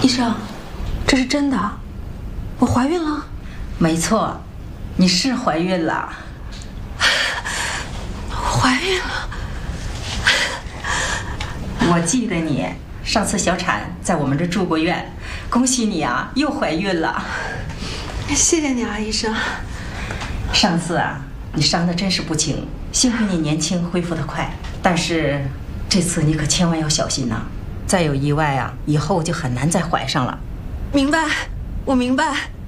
医生，这是真的，我怀孕了。 没错，你是怀孕了。 怀孕了。 我记得你上次小产在我们这住过院，恭喜你啊，又怀孕了。 谢谢你啊，医生。 上次啊，你伤得真是不轻，幸亏你年轻恢复得快，但是这次你可千万要小心呐，再有意外啊，以后就很难再怀上了。 明白，我明白。